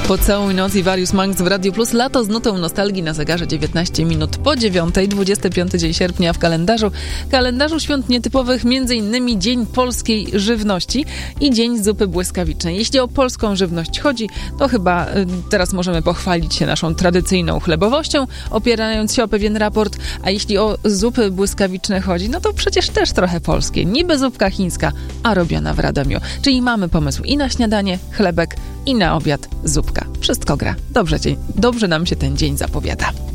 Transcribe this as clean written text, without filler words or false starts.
Pocałuj noc i Various Monks w Radiu Plus. Lato z nutą nostalgii na zegarze 19 minut po 9, 25 dzień sierpnia w kalendarzu świąt nietypowych, m.in. Dzień Polskiej Żywności i Dzień Zupy Błyskawicznej. Jeśli o polską żywność chodzi, to chyba teraz możemy pochwalić się naszą tradycyjną chlebowością, opierając się o pewien raport, a jeśli o zupy błyskawiczne chodzi, no to przecież też trochę polskie. Niby zupka chińska, a robiona w Radomiu. Czyli mamy pomysł i na śniadanie chlebek, i na obiad zupka. Wszystko gra. Dobrze nam się ten dzień zapowiada.